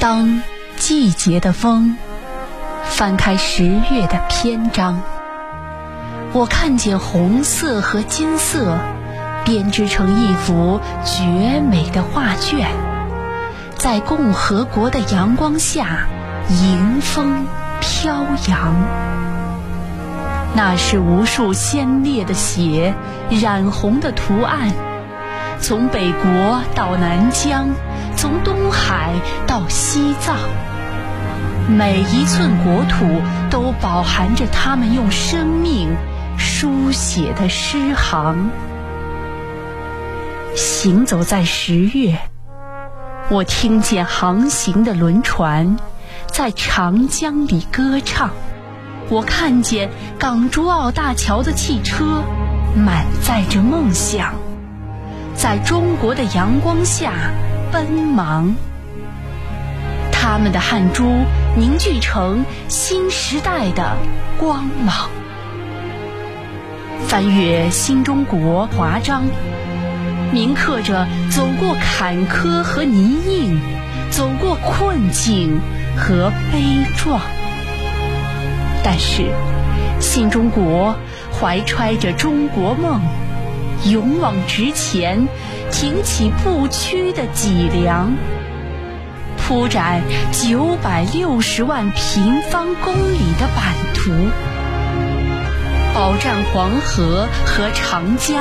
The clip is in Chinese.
当季节的风翻开10月的篇章，我看见红色和金色编织成一幅绝美的画卷，在共和国的阳光下迎风飘扬。那是无数鲜烈的血染红的图案，从北国到南疆，从东海到西藏，每一寸国土都饱含着他们用生命书写的诗行。行走在10月，我听见航行的轮船在长江里歌唱，我看见港珠澳大桥的汽车满载着梦想，在中国的阳光下奔忙。他们的汗珠凝聚成新时代的光芒。翻阅新中国华章，铭刻着走过坎坷和泥泞，走过困境和悲壮。但是新中国怀揣着中国梦，勇往直前，挺起不屈的脊梁，铺展960万平方公里的版图，保占黄河和长江，